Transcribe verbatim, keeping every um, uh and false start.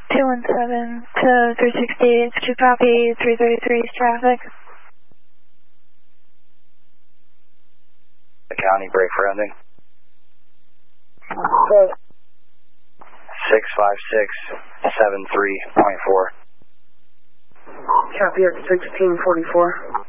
two one seven to three sixty-eight, two copy, three thirty-three is traffic. The county break for ending. Okay. six five six seven three point four. Copy at sixteen forty-four.